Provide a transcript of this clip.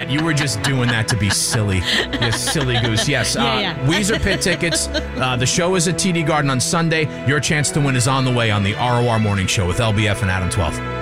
not. You were just doing that to be silly. You silly goose. Yes. Weezer pit tickets. The show is at TD Garden on Sunday. Your chance to win is on the way on the ROR Morning Show with LBF and Adam 12.